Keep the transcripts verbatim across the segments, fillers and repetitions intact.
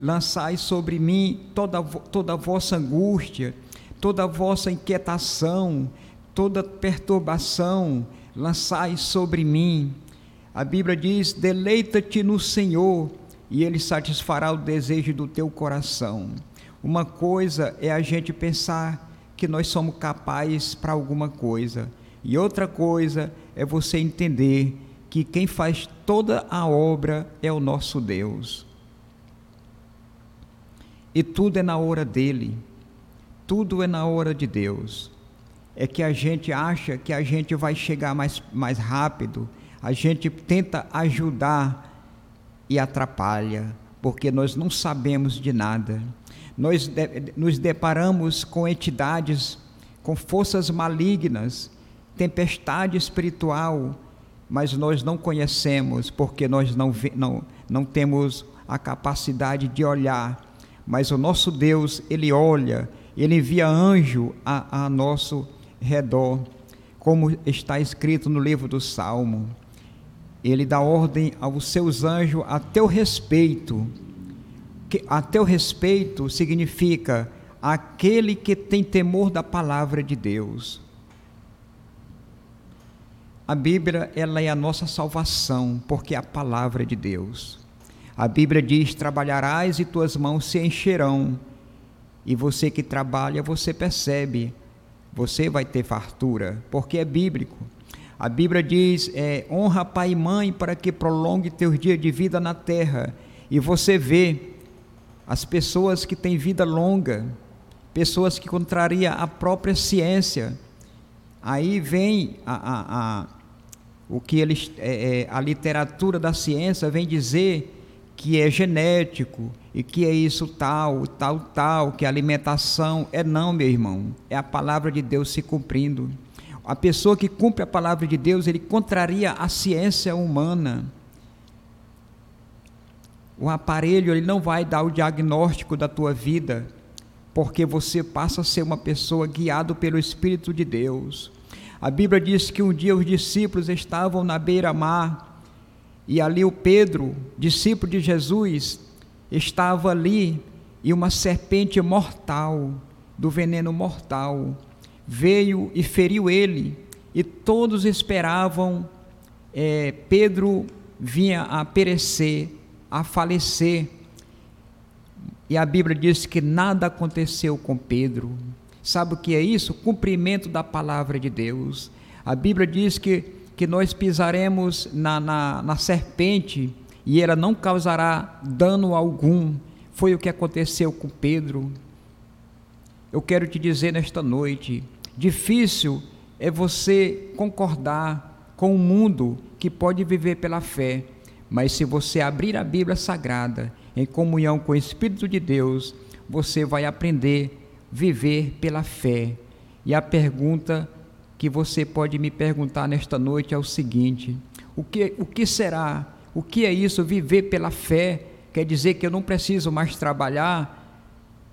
Lançai sobre mim toda, toda a vossa angústia, toda a vossa inquietação, toda perturbação, lançai sobre mim. A Bíblia diz: deleita-te no Senhor e Ele satisfará o desejo do teu coração. Uma coisa é a gente pensar que nós somos capazes para alguma coisa, e outra coisa é você entender que quem faz toda a obra é o nosso Deus. E tudo é na hora dele, tudo é na hora de Deus. É que a gente acha que a gente vai chegar mais, mais rápido, a gente tenta ajudar e atrapalha, porque nós não sabemos de nada. Nós de, nos deparamos com entidades, com forças malignas, tempestade espiritual, mas nós não conhecemos, porque nós não, não, não temos a capacidade de olhar. Mas o nosso Deus, Ele olha, Ele envia anjo a, a nosso redor, como está escrito no livro do Salmo. Ele dá ordem aos seus anjos a teu respeito. Que, a teu respeito significa aquele que tem temor da palavra de Deus. A Bíblia, ela é a nossa salvação, porque é a palavra de Deus. A Bíblia diz: trabalharás e tuas mãos se encherão. E você que trabalha, você percebe, você vai ter fartura, porque é bíblico. A Bíblia diz: é, honra pai e mãe para que prolongue teus dias de vida na terra. E você vê as pessoas que têm vida longa, pessoas que contrariam a própria ciência. Aí vem a, a, a, o que eles, é, é, a literatura da ciência vem dizer que é genético, e que é isso tal, tal, tal, que a alimentação é não, meu irmão, é a palavra de Deus se cumprindo. A pessoa que cumpre a palavra de Deus, ele contraria a ciência humana. O aparelho, ele não vai dar o diagnóstico da tua vida, porque você passa a ser uma pessoa guiado pelo Espírito de Deus. A Bíblia diz que um dia os discípulos estavam na beira-mar, e ali o Pedro, discípulo de Jesus, estava ali, e uma serpente mortal, do veneno mortal, veio e feriu ele, e todos esperavam é, Pedro vinha a perecer, a falecer. E a Bíblia diz que nada aconteceu com Pedro. Sabe o que é isso? Cumprimento da palavra de Deus. A Bíblia diz que que nós pisaremos na, na, na serpente e ela não causará dano algum. Foi o que aconteceu com Pedro. Eu quero te dizer nesta noite, difícil é você concordar com o mundo que pode viver pela fé, mas se você abrir a Bíblia Sagrada, em comunhão com o Espírito de Deus, você vai aprender a viver pela fé. E a pergunta que você pode me perguntar nesta noite é o seguinte: o que, o que será? O que é isso, viver pela fé? Quer dizer que eu não preciso mais trabalhar?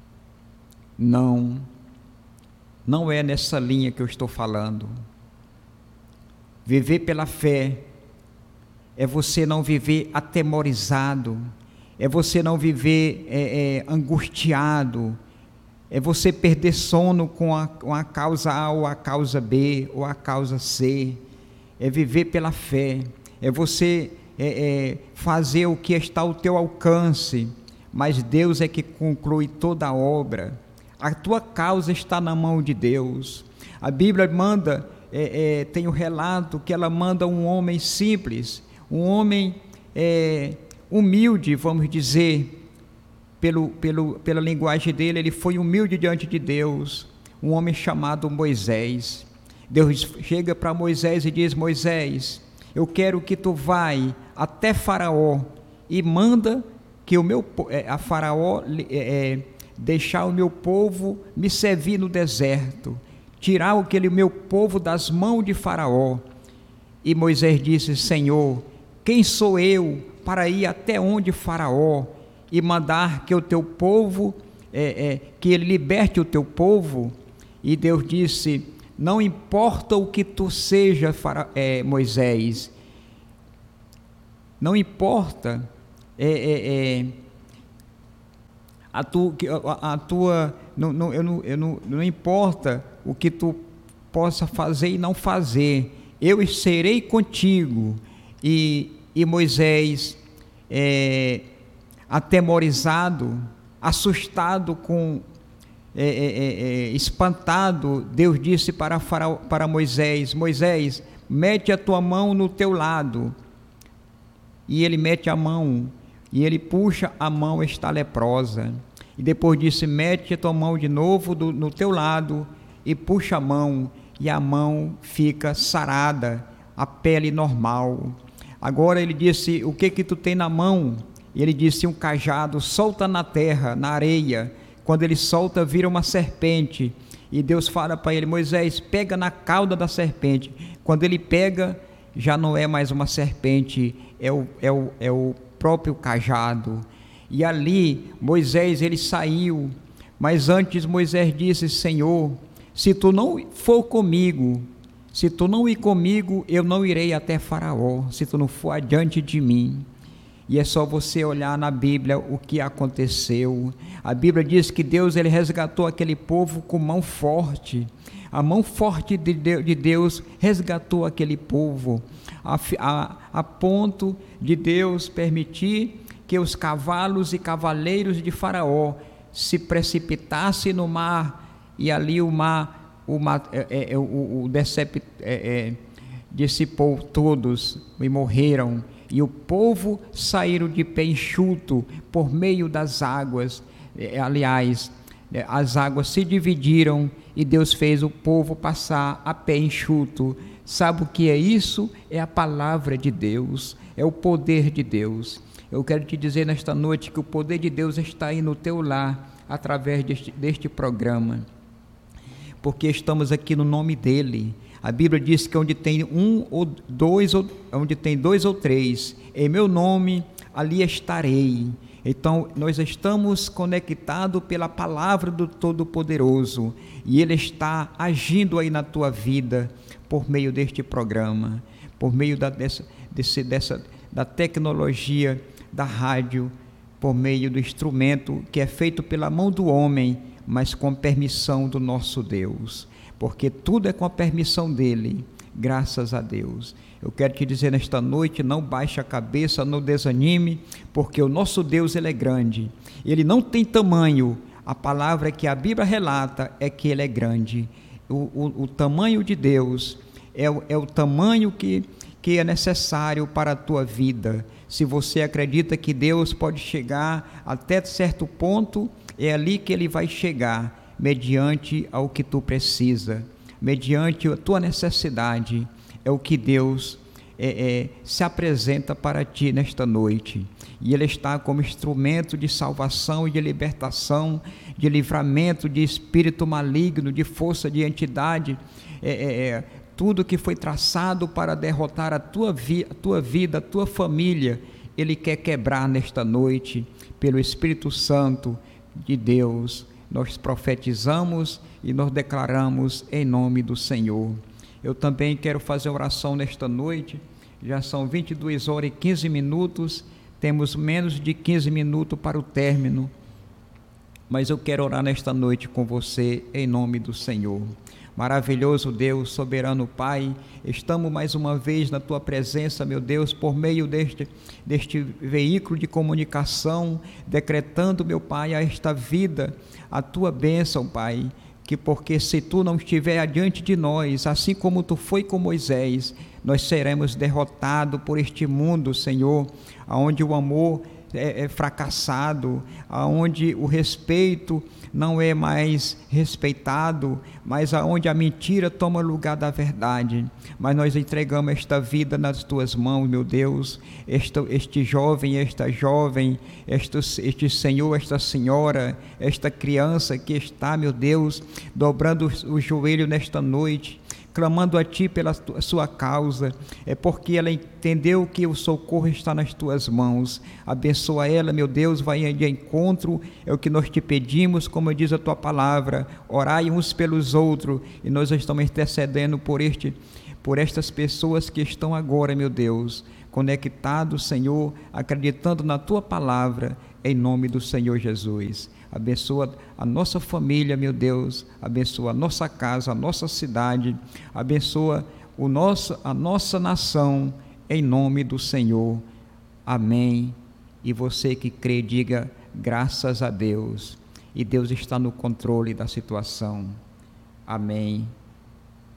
Não, não é nessa linha que eu estou falando. Viver pela fé é você não viver atemorizado, é você não viver é, é, angustiado, é você perder sono com a, com a causa A ou a causa B ou a causa C. É viver pela fé, é você é, é, fazer o que está ao teu alcance, mas Deus é que conclui toda a obra. A tua causa está na mão de Deus. A Bíblia manda, é, é, tem o relato que ela manda um homem simples, um homem é, humilde, vamos dizer, Pelo, pelo, pela linguagem dele, ele foi humilde diante de Deus, um homem chamado Moisés. Deus chega para Moisés e diz: Moisés, eu quero que tu vai até Faraó e manda que o meu, a Faraó é, deixar o meu povo me servir no deserto, tirar aquele meu povo das mãos de Faraó. E Moisés disse: Senhor, quem sou eu para ir até onde Faraó e mandar que o teu povo, é, é, que ele liberte o teu povo? E Deus disse: não importa o que tu seja, é, Moisés, não importa, é, é, é, a, tu, a, a tua, não, não, eu não, eu não, não importa o que tu possa fazer e não fazer, eu serei contigo. E, e Moisés, é, atemorizado, assustado, com, é, é, é, espantado, Deus disse para, Faraó, para Moisés: Moisés, mete a tua mão no teu lado. E ele mete a mão, e ele puxa, a mão está leprosa. E depois disse: mete a tua mão de novo do, no teu lado, e puxa a mão, e a mão fica sarada, a pele normal. Agora ele disse: o que que tu tem na mão? E ele disse: um cajado. Solta na terra, na areia. Quando ele solta, vira uma serpente. E Deus fala para ele: Moisés, pega na cauda da serpente. Quando ele pega, já não é mais uma serpente, é o, é o, é o próprio cajado. E ali Moisés, ele saiu, mas antes Moisés disse: Senhor, se tu não for comigo, se tu não ir comigo, eu não irei até Faraó, se tu não for adiante de mim. E é só você olhar na Bíblia o que aconteceu. A Bíblia diz que Deus, ele resgatou aquele povo com mão forte. A mão forte de Deus resgatou aquele povo, a, a, a ponto de Deus permitir que os cavalos e cavaleiros de Faraó se precipitassem no mar, e ali o mar, o, mar, é, é, o, o decep, é, é, dissipou todos e morreram. E o povo saíram de pé enxuto por meio das águas. Aliás, as águas se dividiram e Deus fez o povo passar a pé enxuto. Sabe o que é isso? É a palavra de Deus, é o poder de Deus. Eu quero te dizer nesta noite que o poder de Deus está aí no teu lar, através deste, deste programa, porque estamos aqui no nome dEle. A Bíblia diz que onde tem um ou dois, onde tem dois ou três, em meu nome, ali estarei. Então, nós estamos conectados pela palavra do Todo-Poderoso, e Ele está agindo aí na tua vida, por meio deste programa, por meio da, dessa, desse, dessa, da tecnologia, da rádio, por meio do instrumento que é feito pela mão do homem, mas com permissão do nosso Deus. Porque tudo é com a permissão dEle, graças a Deus. Eu quero te dizer nesta noite: não baixe a cabeça, não desanime, porque o nosso Deus, Ele é grande, Ele não tem tamanho. A palavra que a Bíblia relata é que Ele é grande. O, o, o tamanho de Deus é o, é o tamanho que, que é necessário para a tua vida. Se você acredita que Deus pode chegar até certo ponto, é ali que Ele vai chegar, mediante ao que tu precisa, mediante a tua necessidade. É o que Deus é, é, se apresenta para ti nesta noite, e Ele está como instrumento de salvação e de libertação, de livramento de espírito maligno, de força de entidade, é, é, é, tudo que foi traçado para derrotar a tua, vi, a tua vida, a tua família, Ele quer quebrar nesta noite, pelo Espírito Santo de Deus. Nós profetizamos e nós declaramos em nome do Senhor. Eu também quero fazer oração nesta noite. Já são vinte e duas horas e quinze minutos, temos menos de quinze minutos para o término, mas eu quero orar nesta noite com você em nome do Senhor. Maravilhoso Deus, soberano Pai, estamos mais uma vez na Tua presença, meu Deus, por meio deste, deste veículo de comunicação, decretando, meu Pai, a esta vida, a Tua bênção, Pai, que porque se Tu não estiver adiante de nós, assim como Tu foi com Moisés, nós seremos derrotados por este mundo, Senhor, onde o amor é, é fracassado, onde o respeito não é mais respeitado, mas aonde a mentira toma lugar da verdade. Mas nós entregamos esta vida nas Tuas mãos, meu Deus, este, este jovem, esta jovem, este, este senhor, esta senhora, esta criança que está, meu Deus, dobrando o joelho nesta noite, clamando a Ti pela sua causa, é porque ela entendeu que o socorro está nas Tuas mãos. Abençoa ela, meu Deus, vai de encontro, é o que nós Te pedimos, como diz a Tua palavra, orai uns pelos outros, e nós estamos intercedendo por, este, por estas pessoas que estão agora, meu Deus, conectados, Senhor, acreditando na Tua palavra, em nome do Senhor Jesus. Abençoa a nossa família, meu Deus, abençoa a nossa casa, a nossa cidade, abençoa o nosso, a nossa nação, em nome do Senhor. Amém. E você que crê, diga graças a Deus. E Deus está no controle da situação. Amém.